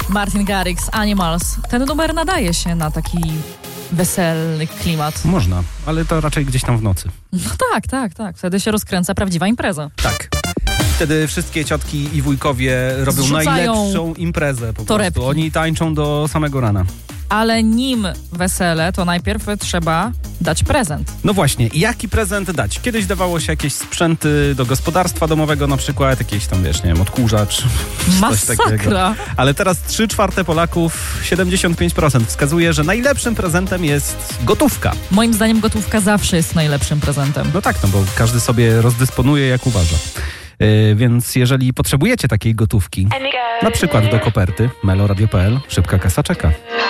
Martin Garrix, Animals. Ten numer nadaje się na taki weselny klimat. Można, ale to raczej gdzieś tam w nocy. No tak. Wtedy się rozkręca prawdziwa impreza. Tak. Wtedy wszystkie ciotki i wujkowie robią Zrzucają najlepszą imprezę po torebki. prostu. Oni tańczą do samego rana. Ale nim wesele, to najpierw trzeba dać prezent. No właśnie, jaki prezent dać? Kiedyś dawało się jakieś sprzęty do gospodarstwa domowego na przykład, jakieś tam, wiesz, nie wiem, odkurzacz, coś takiego. Masakra! Ale teraz 3/4 Polaków, 75% wskazuje, że najlepszym prezentem jest gotówka. Moim zdaniem gotówka zawsze jest najlepszym prezentem. No tak, no bo każdy sobie rozdysponuje jak uważa. Więc jeżeli potrzebujecie takiej gotówki, na przykład do koperty, meloradio.pl, szybka kasa czeka.